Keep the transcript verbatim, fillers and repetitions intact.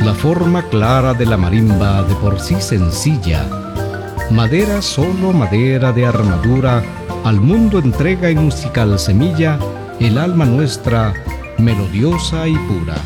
La forma clara de la marimba, de por sí sencilla, madera solo, madera de armadura, al mundo entrega en musical semilla el alma nuestra, melodiosa y pura.